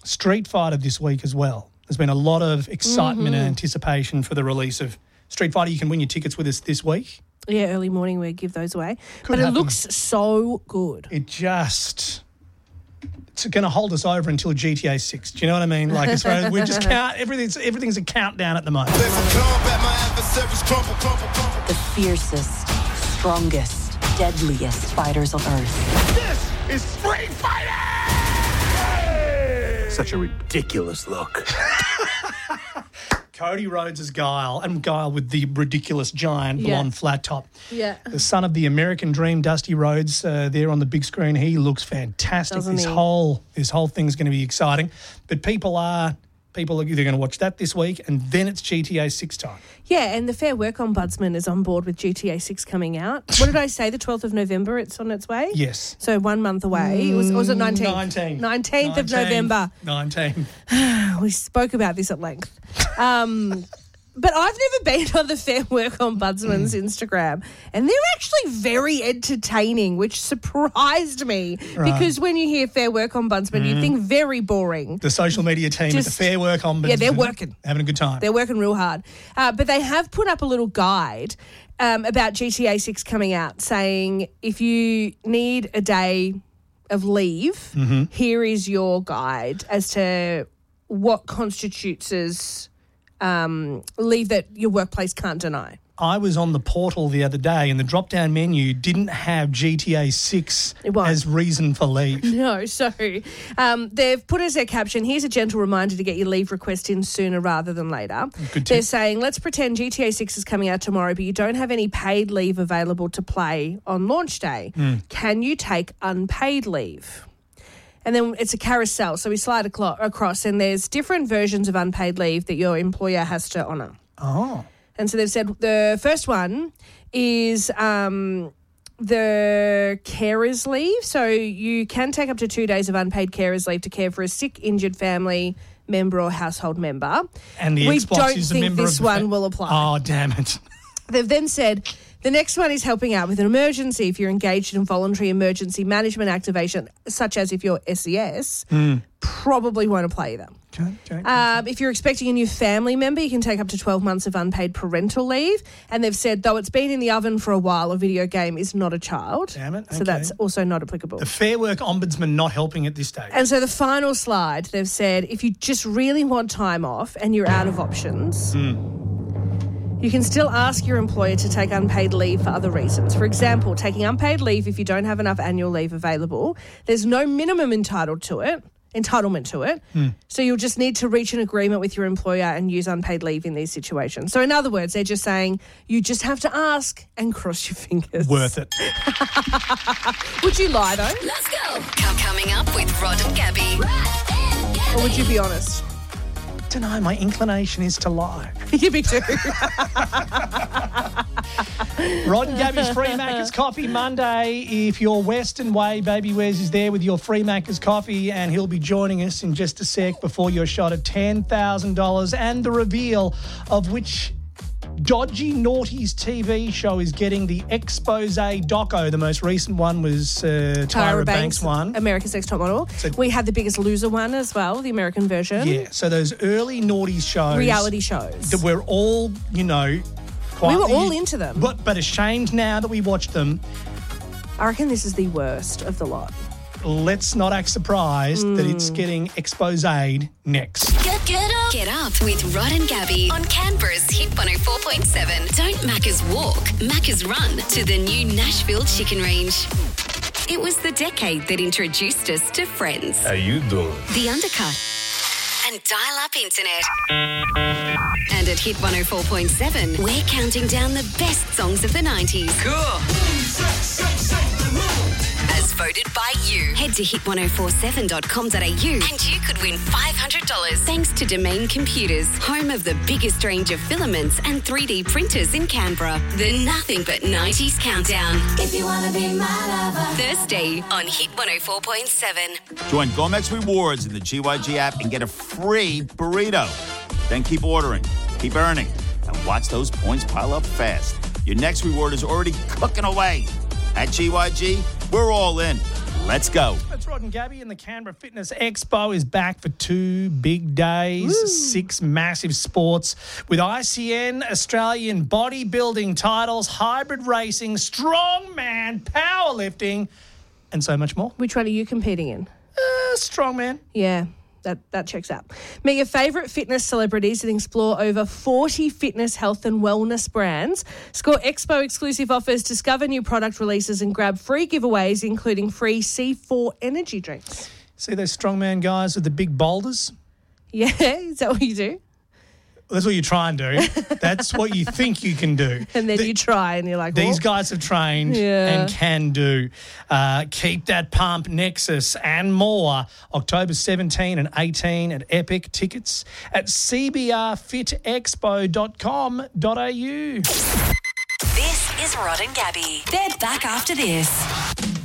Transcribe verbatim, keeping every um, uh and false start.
Street Fighter this week as well. There's been a lot of excitement Mm-hmm. and anticipation for the release of Street Fighter. You can win your tickets with us this week. Yeah, early morning we give those away. Could but it happen. looks so good. It just... It's going to hold us over until G T A six. Do you know what I mean? Like, as far as we just count, everything's, everything's a countdown at the moment. The fiercest, strongest, deadliest fighters on Earth. This is Street Fighter! Such a ridiculous look. Cody Rhodes as Guile, and Guile with the ridiculous giant Yeah. blonde flat top. Yeah. The son of the American dream, Dusty Rhodes, uh, there on the big screen. He looks fantastic. Doesn't this he? whole this whole thing's going to be exciting. But people are people are either going to watch that this week, and then it's G T A six time. Yeah, and the Fair Work Ombudsman is on board with G T A six coming out. What did I say? The twelfth of November, it's on its way? Yes. So one month away. It was, or was it nineteenth? Nineteen. nineteenth of November. Nineteen. We spoke about this at length. Um, but I've never been on the Fair Work Ombudsman's Instagram, and they're actually very entertaining, which surprised me because when you hear Fair Work Ombudsman, you think very boring. The social media team at the Just- Fair Work Ombudsman. Yeah, they're working. Having a good time. They're working real hard. Uh, but they have put up a little guide um, about G T A six coming out, saying if you need a day of leave, Mm-hmm. here is your guide as to what constitutes as um, leave that your workplace can't deny. I was on the portal the other day, and the drop-down menu didn't have G T A six It won't. as reason for leave. No, so um, they've put as their caption, here's a gentle reminder to get your leave request in sooner rather than later. Good They're tip. saying, let's pretend G T A six is coming out tomorrow, but you don't have any paid leave available to play on launch day. Can you take unpaid leave? And then it's a carousel, so we slide aclo- across, and there's different versions of unpaid leave that your employer has to honour. Oh. And so they've said the first one is um, the carers leave. So you can take up to two days of unpaid carers leave to care for a sick, injured family member or household member. And the we Xbox don't is a think member this of the one fa- will apply. Oh, damn it. They've then said the next one is helping out with an emergency if you're engaged in voluntary emergency management activation, such as if you're S E S, probably won't apply either. Okay, okay. Um, if you're expecting a new family member, you can take up to twelve months of unpaid parental leave. And they've said, though it's been in the oven for a while, a video game is not a child. Damn it, So okay. that's also not applicable. The Fair Work Ombudsman not helping at this stage. And so the final slide, they've said, if you just really want time off and you're out of options, you can still ask your employer to take unpaid leave for other reasons. For example, taking unpaid leave if you don't have enough annual leave available. There's no minimum entitled to it. entitlement to it. So you'll just need to reach an agreement with your employer and use unpaid leave in these situations. So in other words, they're just saying you just have to ask and cross your fingers. Worth it. Would you lie though? Let's go. Com- Coming up with Rod and Gabby. Or would you be honest? I don't know. My inclination is to lie. You be too. Rod and Gabby's Free Macca's Coffee Monday. If you're Western Way, Baby Wes is there with your Free Macca's Coffee, and he'll be joining us in just a sec before your shot at ten thousand dollars and the reveal of which dodgy Naughties T V show is getting the expose doco. The most recent one was uh, Tyra, Banks, one. America's Next Top Model. So- we had the Biggest Loser one as well, the American version. Yeah, so those early Naughties shows. Reality shows. That we're all, you know, we quietly, were all into them. But, but ashamed now that we watched them. I reckon this is the worst of the lot. Let's not act surprised Mm. that it's getting exposed next. Get, get up. Get up with Rod and Gabby on Canberra's Hit one oh four point seven. Don't Macca's walk, Macca's run to the new Nashville Chicken Range. It was the decade that introduced us to Friends, How you doing? The Undercut, and dial-up internet. And at Hit one oh four point seven, we're counting down the best songs of the nineties. Cool. As voted by you. Head to hit ten forty-seven dot com dot a u and you could win five hundred dollars thanks to Domain Computers, home of the biggest range of filaments and three D printers in Canberra. The Nothing But nineties Countdown. If you wanna be my lover. Thursday on Hit one oh four point seven. Join Gomex Rewards in the G Y G app and get a free burrito. Then keep ordering, keep earning, and watch those points pile up fast. Your next reward is already cooking away. At G Y G, we're all in. Let's go. That's Rod and Gabby, and the Canberra Fitness Expo is back for two big days, Woo. six massive sports with I C N, Australian bodybuilding titles, hybrid racing, strongman, powerlifting, and so much more. Which one are you competing in? Uh, strongman. Yeah, that, that checks out. Meet your favourite fitness celebrities and explore over forty fitness, health and wellness brands. Score Expo exclusive offers, discover new product releases and grab free giveaways, including free C four energy drinks. See those strongman guys with the big boulders? Yeah, is that what you do? That's what you try and do. That's what you think you can do. And then The- you try and you're like, These oh. guys have trained Yeah. and can do. Uh, keep that pump, Nexus and more. October seventeenth and eighteenth at Epic. Tickets at c b r fit expo dot com dot a u. This is Rod and Gabby. They're back after this.